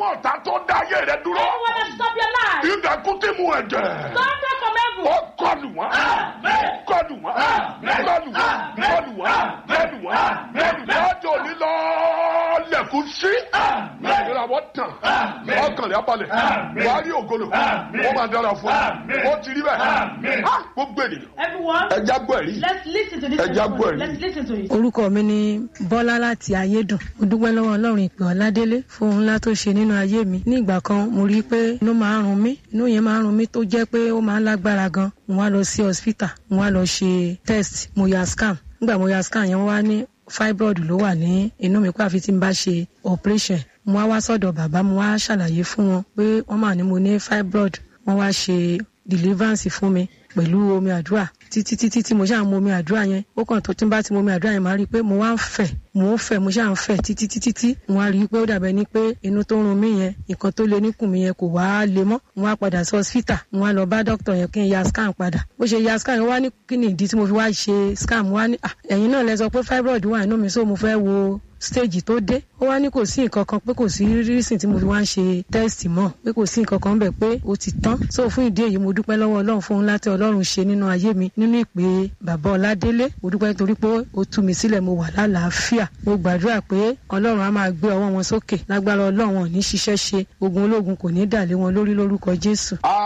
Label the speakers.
Speaker 1: àwọn ọ̀tá tó dá ayé rẹ dúró.
Speaker 2: Anyone that stop your life.
Speaker 1: Ìdẹ̀kùn tí mu ẹ̀jẹ̀.
Speaker 2: Thunder from heaven.
Speaker 1: Ó kọlù wọ́n. Kọlù wọ́n. Kọlù wọ́n. Kọlù wọ́n. Kọlù wọ́n. Kọlù wọ́n. Lọ́jọ́ òní lọ lẹ̀kùn sí. Ìràwọ̀ tàn. Ọkàn rẹ̀ abalẹ̀. Wàá rí ògolo. Ó máa dára fún ọ. Ó ti rí bẹ́ẹ̀. Gbogbo ènìyàn.
Speaker 2: Everyone.
Speaker 1: Ẹ jágbọ́ ẹ̀rí.
Speaker 2: Let's listen to this.
Speaker 1: Ẹ jágbọ́ ẹ̀rí.
Speaker 2: Let's listen to it.
Speaker 3: Orúkọ mi ni Bọ́lá láti Ayédùn. Mo dúpẹ́ lọ́wọ́ Ọlọ́run ìpè Ọládélé fún ohun ńlá tó ṣe nínú ayé mi. Ní ìgbà kan mo rí pé inú máa ń run mí. Inú yẹn máa ń run mí tó jẹ́ pé ó máa ń lágbára gan. Mo wá lọ sí hospital. Mo wá lọ ṣe test. Mo ya scan. Nígbà mo ya scan yẹn wọ́n wá ní fibroid ló wà ní inú mi pé àfi tí n bá ṣe operation. Mo wá sọ́dọ̀ bàbá, mo wá ṣàlàyé fún wọn pé wọ́n mà ní mo ní fibroid. Wọ́n wá ṣe deliverance fún mi pẹ̀lú omi àdúrà títí tí mo ṣáà mu omi àdúrà yẹn. Ó kàn tó tí n bá ti mu omi àdúrà yẹn máa rí i pé mo wá ń fẹ̀ mo ṣáà ń fẹ̀ títí mo wá rí i pé ó dàbẹ̀ ni pé inú tó ń run mí yẹn nǹkan tó lé níkùn mi yẹn kò wá le mọ́. Mo wá padà sí hospital, mo wá lọ bá dókítà yẹn kí n ya scan padà. Bó ṣe ya scan yẹn wá ní kí ni ìdí tí mo fi wá ṣe scan. Mo wá ní ẹ̀yin náà lẹ sọ pé fibroid wà nínú mi, so mo fẹ́ wo stage tó dé. Ó wá ní kò sí nǹkan kan, pé kò sí reason tí mo fi wá ń ṣe test mọ́, pé kò sí nǹkan kan bẹ̀, pé ó ti tán. So fún ìdí èyí mo dúpẹ́ lọ́wọ́ Ọlọ́run fún ohun ńlá tí Ọlọ́run ṣe nínú ayé mi nínú ìpè bàbá Ọládélé. Mo dúpẹ́ nítorí pé ó tú mi sílẹ̀, mo wà lálàáfíà. Mo gbàdúrà pé Ọlọ́run á máa gbé ọwọ́ wọn sókè. Lágbára Ọlọ́run ò ní ṣiṣẹ́ ṣe, ogun ológun kò ní dà lé wọn lórí lórúkọ Jésù.